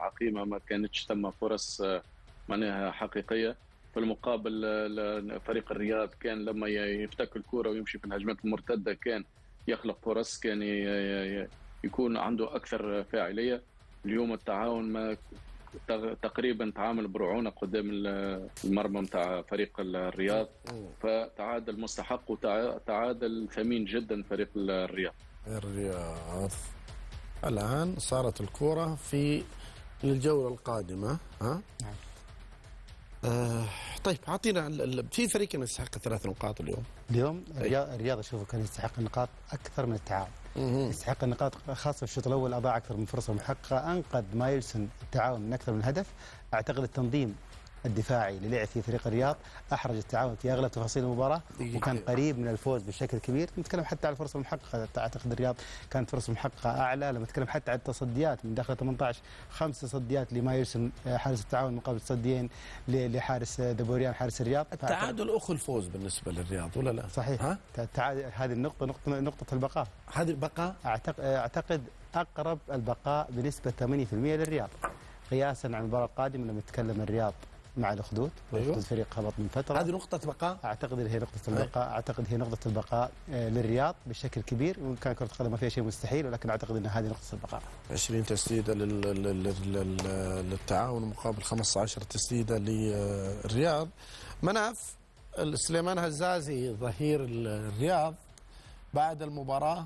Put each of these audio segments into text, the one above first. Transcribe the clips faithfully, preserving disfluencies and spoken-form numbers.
عقيمة، ما كانتش ثم فرص معناها حقيقية. في المقابل فريق الرياض كان لما يفتك الكرة ويمشي في الهجمات المرتدة كان يخلق فرص، كان يكون عنده أكثر فاعلية. اليوم التعاون ما تقريبا تعامل برعونة قدام المرمى متاع فريق الرياض، فتعادل مستحق وتعادل ثمين جدا فريق الرياض. الرياض الآن صارت الكرة في الجولة القادمة. ها؟ نعم. آه طيب اعطينا في فريق يستحق ثلاث نقاط اليوم. اليوم الرياض اشوفه كان يستحق النقاط اكثر من التعاون. يستحق النقاط خاصه في الشوط الاول، اضاع اكثر من فرصه محققه، انقذ مايلسون التعاون من اكثر من هدف. اعتقد التنظيم الدفاعي اللي لعب في فريق الرياض احرج التعاون في اغلب تفاصيل المباراه وكان قريب من الفوز بشكل كبير. نتكلم حتى على الفرصه المحققه، اعتقد الرياض كانت فرصه محققه اعلى. لما نتكلم حتى على التصديات من داخل ثمانية عشر، خمس تصديات لمايلسون حارس التعاون مقابل تصديين لحارس دبوريان حارس الرياض. التعادل اخو الفوز بالنسبه للرياض ولا لا؟ صحيح. ها؟ هذه النقطه نقطه نقطه البقاء. هذه البقاء اعتقد اعتقد اقرب البقاء بنسبه ثمانين بالمئة للرياض، قياسا عن المباراه القادمه لما نتكلم الرياض مع الأخدود. أيوة. الفريق هبط من فترة. هذه نقطة بقاء. أعتقد هي نقطة البقاء. أي. أعتقد هي نقطة البقاء للرياض بشكل كبير، وإن كان كرة القدم ما فيها شيء مستحيل، ولكن أعتقد أن هذه نقطة البقاء. عشرين تسديدة للتعاون مقابل خمسة عشر تسديدة للرياض. مناف سليمان هزازي ظهير الرياض بعد المباراة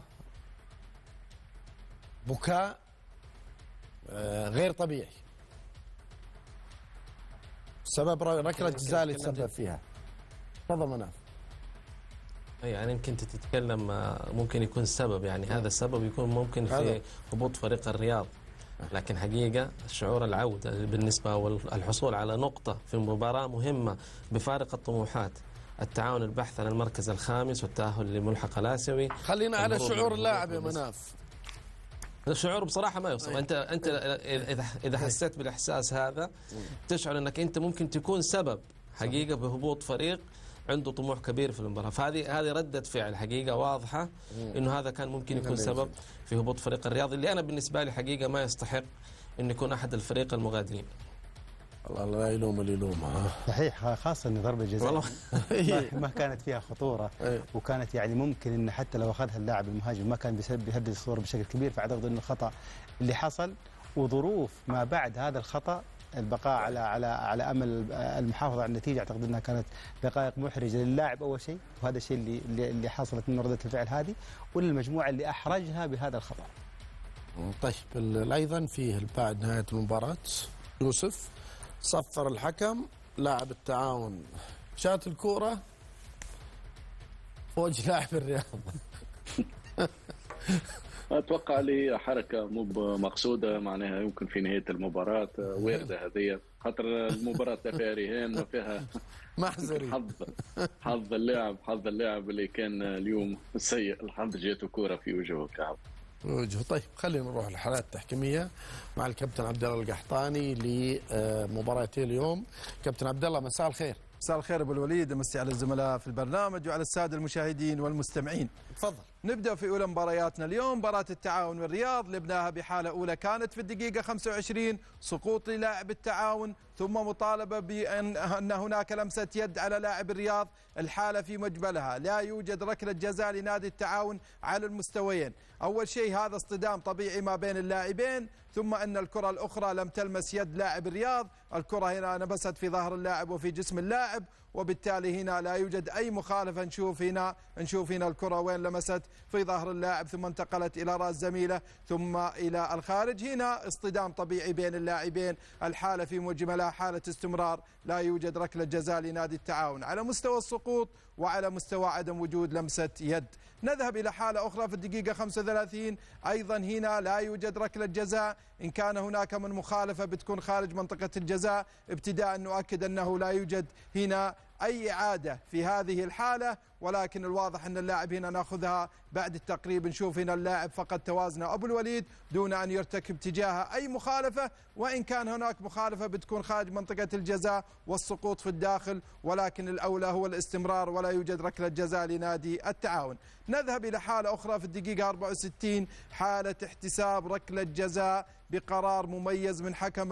بكاء غير طبيعي، سبب ركلة جزاء اللي تسبب فيها. تفضل مناف. يعني يمكن تتكلم ممكن يكون السبب، يعني هذا السبب يكون ممكن في هبوط فريق الرياض، لكن حقيقة شعور العودة بالنسبة والحصول على نقطة في مباراة مهمة بفارق الطموحات، التعاون البحث عن المركز الخامس والتأهل لملحق الآسيوي. خلينا على شعور اللاعب يا مناف. الشعور بصراحة ما يوصف. انت انت اذا اذا حسيت بالاحساس هذا تشعر انك انت ممكن تكون سبب حقيقة بهبوط فريق عنده طموح كبير في المباراة، فهذه هذه ردة فعل حقيقة واضحة انه هذا كان ممكن يكون سبب في هبوط فريق الرياض، اللي انا بالنسبة لي حقيقة ما يستحق انه يكون احد الفريق المغادرين. الله لا يلوم اللي يلومه. صحيح، خاصة ان ضربة جزاء ما كانت فيها خطورة، وكانت يعني ممكن ان حتى لو اخذها اللاعب المهاجم ما كان بيهدد الصورة بشكل كبير. فاعتقد انه الخطأ اللي حصل وظروف ما بعد هذا الخطأ، البقاء على على على امل المحافظة على النتيجة، اعتقد انها كانت دقائق محرجة للاعب اول شيء، وهذا الشيء اللي اللي حصلت من ردة الفعل هذه، وللمجموعة اللي احرجها بهذا الخطأ. طيب ايضا فيه بعد نهاية المباراة يوسف صفر الحكم لاعب التعاون شات الكورة فوج لاعب الرياض. اتوقع لي حركه مو مقصوده، معناها يمكن في نهايه المباراه وارده هذه، خاطر المباراه فيها رهان وفيها محزري. حظ حظ اللاعب حظ اللاعب اللي كان اليوم سيء، الحظ جاته كوره في وجهه كعب وجهه. طيب خلينا نروح للحالات التحكيميه مع الكابتن عبد الله القحطاني لمباراتي اليوم. كابتن عبد الله مساء الخير. مساء الخير ابو الوليد، امسي على الزملاء في البرنامج وعلى الساده المشاهدين والمستمعين. تفضل. نبدا في اولى مبارياتنا اليوم، مباراه التعاون والرياض لبناها بحاله اولى كانت في الدقيقه خمسة وعشرين سقوط للاعب التعاون، ثم مطالبه بان ان هناك لمسه يد على لاعب الرياض. الحاله في مجملها لا يوجد ركله جزاء لنادي التعاون على المستويين. اول شيء هذا اصطدام طبيعي ما بين اللاعبين، ثم ان الكره الاخرى لم تلمس يد لاعب الرياض، الكره هنا لمست في ظهر اللاعب وفي جسم اللاعب، وبالتالي هنا لا يوجد اي مخالفه. نشوف هنا نشوف هنا الكره وين لمست في ظهر اللاعب ثم انتقلت الى راس زميله ثم الى الخارج. هنا اصطدام طبيعي بين اللاعبين، الحاله في مجملها حاله استمرار، لا يوجد ركله جزاء لنادي التعاون على مستوى السقوط وعلى مستوى عدم وجود لمسه يد. نذهب الى حاله اخرى في الدقيقه خمسة وثلاثين، ايضا هنا لا يوجد ركله جزاء، ان كان هناك من مخالفه بتكون خارج منطقه الجزاء. ابتداء نؤكد انه لا يوجد هنا اي اعاده في هذه الحاله، ولكن الواضح ان اللاعب هنا ناخذها بعد التقريب. نشوف هنا اللاعب فقد توازنه ابو الوليد دون ان يرتكب تجاهه اي مخالفه، وان كان هناك مخالفه بتكون خارج منطقه الجزاء والسقوط في الداخل، ولكن الاولى هو الاستمرار ولا يوجد ركله جزاء لنادي التعاون. نذهب الى حاله اخرى في الدقيقه أربعة وستين، حاله احتساب ركله جزاء بقرار مميز من حكم